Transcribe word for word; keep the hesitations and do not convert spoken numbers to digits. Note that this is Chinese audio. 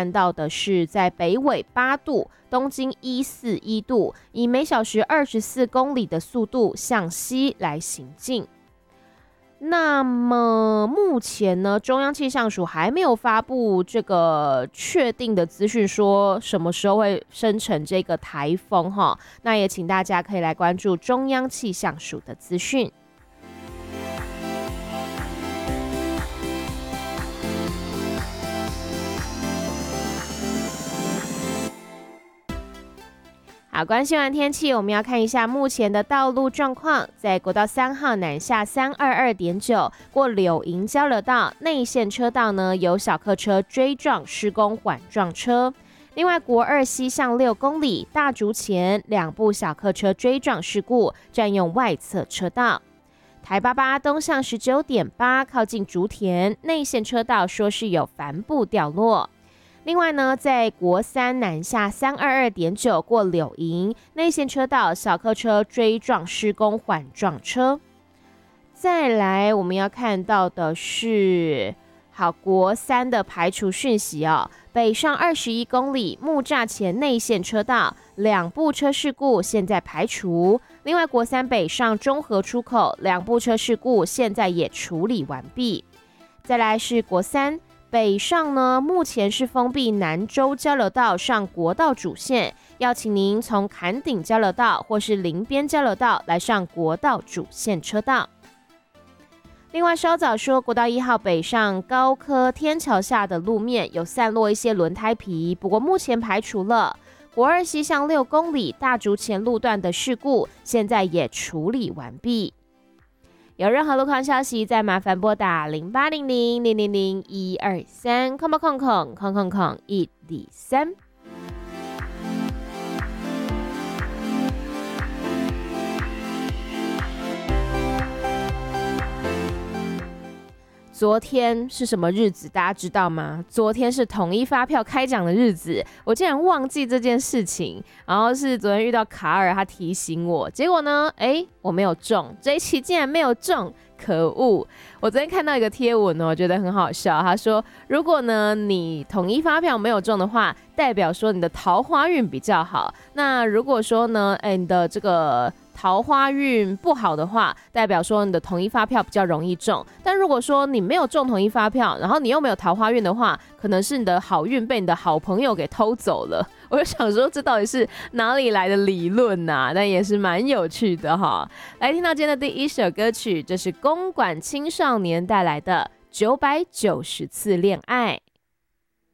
看到的是在北纬八度，东经一四一度，以每小时二十四公里的速度向西来行进。那么目前呢，中央气象署还没有发布这个确定的资讯，说什么时候会生成这个台风哈。那也请大家可以来关注中央气象署的资讯。好，关心完天气，我们要看一下目前的道路状况。在国道三号南下三二二点九过柳营交流道内线车道呢，有小客车追撞施工缓撞车。另外，国二西向六公里大竹前两部小客车追撞事故，占用外侧车道。台八八东向十九点八靠近竹田内线车道，说是有帆布掉落。另外呢，在国三南下三二二点九过柳营内线车道，小客车追撞施工缓撞车。再来，我们要看到的是，好，国三的排除讯息哦，北上二十一公里木栅前内线车道两部车事故现在排除。另外，国三北上中和出口两部车事故现在也处理完毕。再来是国三。北上呢，目前是封闭南州交流道上国道主线，要请您从坎顶交流道或是林边交流道来上国道主线车道。另外，稍早说国道一号北上高科天桥下的路面有散落一些轮胎皮，不过目前排除了。国二西向六公里大竹前路段的事故，现在也处理完毕。有任何路况消息，再麻烦拨打零八零零零零零一二三空空空空空空空一二三。昨天是什么日子？大家知道吗？昨天是统一发票开奖的日子，我竟然忘记这件事情。然后是昨天遇到卡尔，他提醒我，结果呢，哎，我没有中，这一期竟然没有中，可恶！我昨天看到一个贴文哦，我觉得很好笑。他说，如果呢你统一发票没有中的话，代表说你的桃花运比较好。那如果说呢，哎，你的这个桃花运不好的话，代表说你的统一发票比较容易中。但如果说你没有中统一发票，然后你又没有桃花运的话，可能是你的好运被你的好朋友给偷走了。我就想说，这到底是哪里来的理论啊？但也是蛮有趣的哈。来听到今天的第一首歌曲，这是公馆青少年带来的《九百九十次恋爱》。